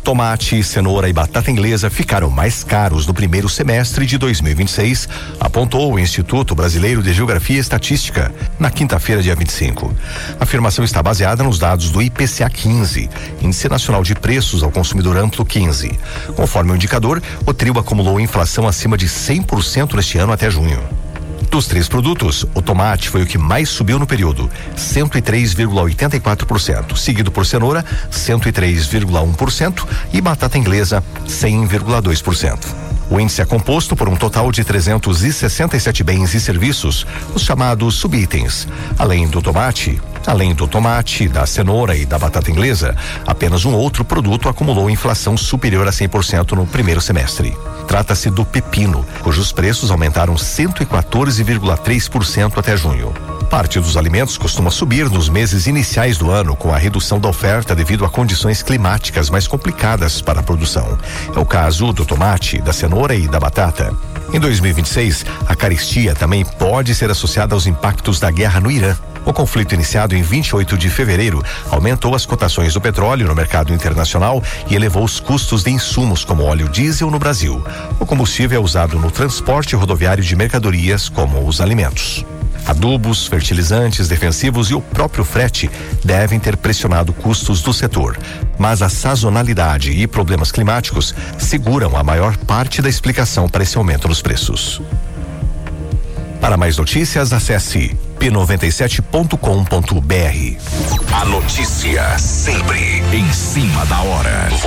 Tomate, cenoura e batata inglesa ficaram mais caros no primeiro semestre de 2026, apontou o Instituto Brasileiro de Geografia e Estatística na quinta-feira, dia 25. A afirmação está baseada nos dados do IPCA 15, Índice Nacional de Preços ao Consumidor Amplo 15. Conforme o indicador, o trio acumulou inflação acima de 100% neste ano até junho. Dos três produtos, o tomate foi o que mais subiu no período, 103,84%, seguido por cenoura, 103,1% e batata inglesa, 100,2%. O índice é composto por um total de 367 bens e serviços, os chamados subitens. Além do tomate, da cenoura e da batata inglesa, apenas um outro produto acumulou inflação superior a 100% no primeiro semestre. Trata-se do pepino, cujos preços aumentaram 114,3% até junho. Parte dos alimentos costuma subir nos meses iniciais do ano com a redução da oferta devido a condições climáticas mais complicadas para a produção. É o caso do tomate, da cenoura e da batata. Em 2026, a carestia também pode ser associada aos impactos da guerra no Irã. O conflito iniciado em 28 de fevereiro aumentou as cotações do petróleo no mercado internacional e elevou os custos de insumos como óleo diesel no Brasil. O combustível é usado no transporte rodoviário de mercadorias como os alimentos. Adubos, fertilizantes, defensivos e o próprio frete devem ter pressionado custos do setor, mas a sazonalidade e problemas climáticos seguram a maior parte da explicação para esse aumento nos preços. Para mais notícias, acesse p97.com.br. A notícia sempre em cima da hora.